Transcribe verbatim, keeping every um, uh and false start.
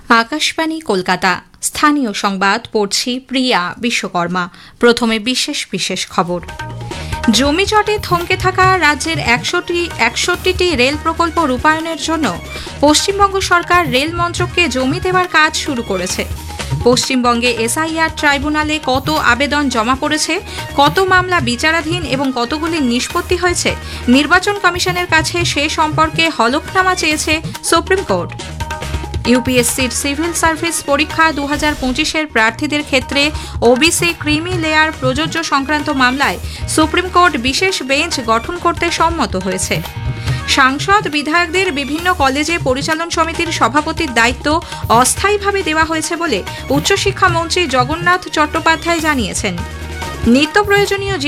আকাশবাণী কলকাতা স্থানীয় সংবাদ পড়ছি প্রিয়া বিশ্বকর্মা। প্রথমে বিশেষ বিশেষ খবর। জমিজটে থমকে থাকা রাজ্যের একশোটি একষট্টিটি রেল প্রকল্প রূপায়ণের জন্য পশ্চিমবঙ্গ সরকার রেল মন্ত্রককে জমি দেওয়ার কাজ শুরু করেছে। পশ্চিমবঙ্গে এসআইআর ট্রাইব্যুনালে কত আবেদন জমা পড়েছে, কত মামলা বিচারাধীন এবং কতগুলি নিষ্পত্তি হয়েছে, নির্বাচন কমিশনের কাছে সে সম্পর্কে হলফনামা চেয়েছে সুপ্রিম কোর্ট। ইউপিএসসির সিভিল সার্ভিস পরীক্ষা দু হাজার পঁচিশের প্রার্থীদের ক্ষেত্রে ওবিসি ক্রিমি লেয়ার প্রযোজ্য সংক্রান্ত মামলায় সুপ্রিম কোর্ট বিশেষ বেঞ্চ গঠন করতে সম্মত হয়েছে। সাংসদ বিধায়কদের বিভিন্ন কলেজে পরিচালন সমিতির সভাপতির দায়িত্ব অস্থায়ীভাবে দেওয়া হয়েছে বলে উচ্চশিক্ষামন্ত্রী জগন্নাথ চট্টোপাধ্যায় জানিয়েছেন। নিত্য প্রয়োজনীয়